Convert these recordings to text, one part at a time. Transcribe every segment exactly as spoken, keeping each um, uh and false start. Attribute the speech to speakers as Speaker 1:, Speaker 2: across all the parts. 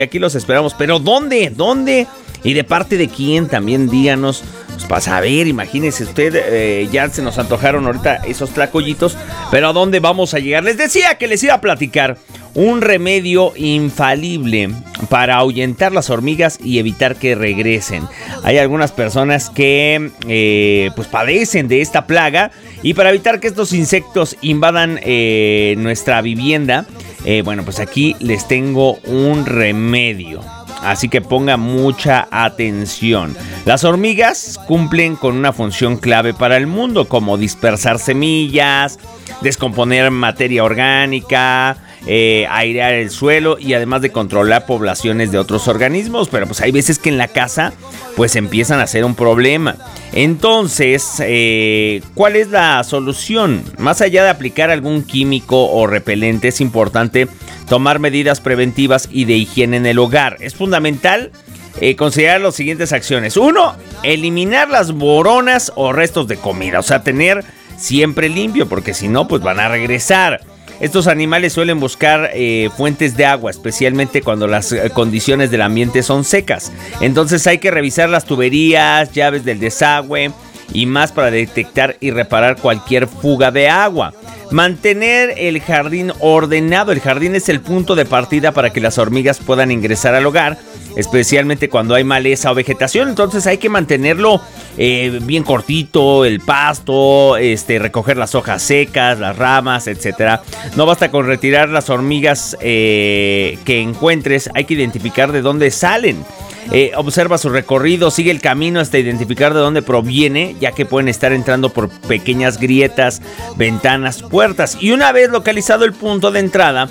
Speaker 1: Aquí los esperamos. ¿Pero dónde? ¿Dónde? ¿Y de parte de quién? También díganos. Pues para saber, imagínese usted, eh, ya se nos antojaron ahorita esos tlacoyitos. Pero ¿a dónde vamos a llegar? Les decía que les iba a platicar un remedio infalible para ahuyentar las hormigas y evitar que regresen. Hay algunas personas que eh, pues padecen de esta plaga, y para evitar que estos insectos invadan eh, nuestra vivienda, eh, bueno, pues aquí les tengo un remedio. Así que ponga mucha atención. Las hormigas cumplen con una función clave para el mundo, como dispersar semillas, descomponer materia orgánica, eh, airear el suelo y además de controlar poblaciones de otros organismos. Pero pues hay veces que en la casa pues empiezan a ser un problema. Entonces, eh, ¿cuál es la solución? Más allá de aplicar algún químico o repelente, es importante tomar medidas preventivas y de higiene en el hogar. Es fundamental eh, considerar las siguientes acciones. Uno, eliminar las boronas o restos de comida. O sea, tener siempre limpio, porque si no, pues van a regresar. Estos animales suelen buscar eh, fuentes de agua, especialmente cuando las eh, condiciones del ambiente son secas. Entonces hay que revisar las tuberías, llaves del desagüe y más para detectar y reparar cualquier fuga de agua. Mantener el jardín ordenado. El jardín es el punto de partida para que las hormigas puedan ingresar al hogar, especialmente cuando hay maleza o vegetación. Entonces hay que mantenerlo eh, bien cortito, el pasto, este, recoger las hojas secas, las ramas, etcétera. No basta con retirar las hormigas eh, que encuentres, hay que identificar de dónde salen. Eh, observa su recorrido, sigue el camino hasta identificar de dónde proviene, ya que pueden estar entrando por pequeñas grietas, ventanas, puertas. Y una vez localizado el punto de entrada,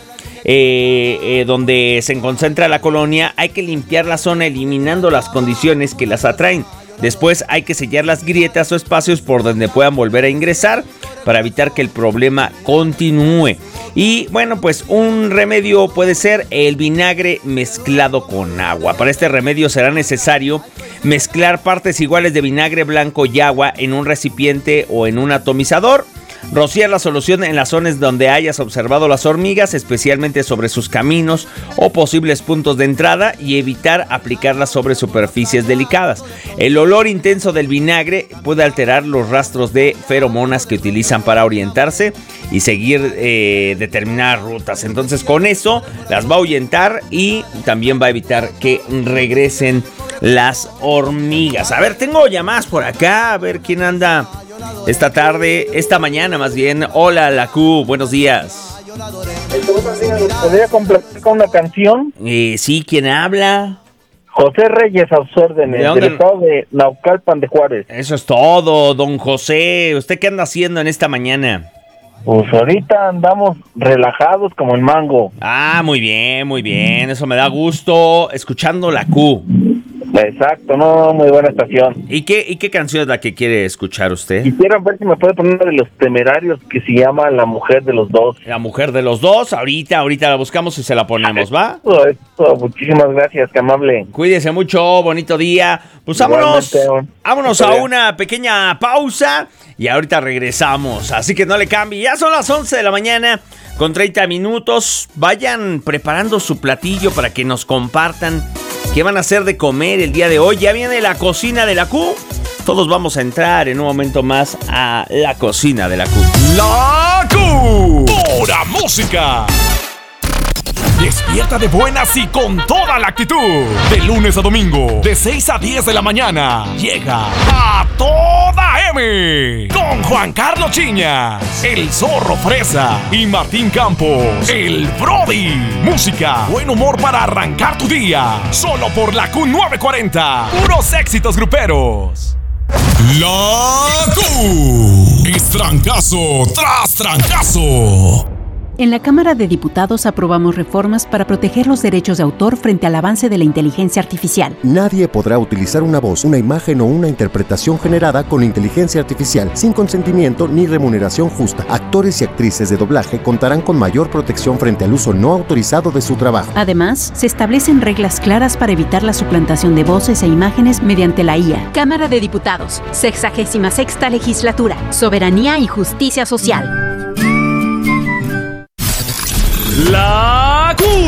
Speaker 1: eh, eh, donde se concentra la colonia, hay que limpiar la zona eliminando las condiciones que las atraen. Después hay que sellar las grietas o espacios por donde puedan volver a ingresar para evitar que el problema continúe. Y bueno, pues un remedio puede ser el vinagre mezclado con agua. Para este remedio será necesario mezclar partes iguales de vinagre blanco y agua en un recipiente o en un atomizador. Rociar la solución en las zonas donde hayas observado las hormigas, especialmente sobre sus caminos o posibles puntos de entrada, y evitar aplicarlas sobre superficies delicadas. El olor intenso del vinagre puede alterar los rastros de feromonas que utilizan para orientarse y seguir eh, determinadas rutas. Entonces con eso las va a ahuyentar y también va a evitar que regresen las hormigas. A ver, tengo llamadas por acá, a ver quién anda esta tarde, esta mañana más bien. Hola, la Q, buenos días.
Speaker 2: ¿Podría complacer con una canción?
Speaker 1: Eh, sí, ¿quién habla?
Speaker 2: José Reyes, a sus órdenes,
Speaker 1: ¿De
Speaker 2: del estado de Naucalpan de Juárez.
Speaker 1: Eso es todo, don José. ¿Usted qué anda haciendo en esta mañana?
Speaker 2: Pues ahorita andamos relajados como el mango.
Speaker 1: Ah, muy bien, muy bien. Eso me da gusto, escuchando la Q.
Speaker 2: Exacto, no, muy buena estación.
Speaker 1: ¿Y qué, y qué canción es la que quiere escuchar usted?
Speaker 2: Quisiera ver si me puede poner de Los Temerarios, que se llama La Mujer de los Dos.
Speaker 1: La Mujer de los Dos, ahorita, ahorita la buscamos y se la ponemos, ¿va?
Speaker 2: Eso, eso, muchísimas gracias, qué amable.
Speaker 1: Cuídese mucho, bonito día. Pues vámonos, vámonos a una pequeña pausa y ahorita regresamos. Así que no le cambie, ya son las once de la mañana con treinta minutos. Vayan preparando su platillo para que nos compartan qué van a hacer de comer el día de hoy. Ya viene la cocina de la Q. Todos vamos a entrar en un momento más a la cocina de la Q.
Speaker 3: La Q. Pura música. Despierta de buenas y con toda la actitud. De lunes a domingo, de seis a diez de la mañana, llega A Toda M. Con Juan Carlos Chiñas, el Zorro Fresa y Martín Campos, el Brody. Música, buen humor para arrancar tu día. Solo por la Q novecientos cuarenta. Puros éxitos gruperos. La Q. Es trancazo tras trancazo.
Speaker 4: En la Cámara de Diputados aprobamos reformas para proteger los derechos de autor frente al avance de la inteligencia artificial.
Speaker 5: Nadie podrá utilizar una voz, una imagen o una interpretación generada con inteligencia artificial sin consentimiento ni remuneración justa. Actores y actrices de doblaje contarán con mayor protección frente al uso no autorizado de su trabajo.
Speaker 4: Además, se establecen reglas claras para evitar la suplantación de voces e imágenes mediante la I A.
Speaker 6: Cámara de Diputados, sexagésima sexta legislatura, soberanía y justicia social.
Speaker 3: La Q.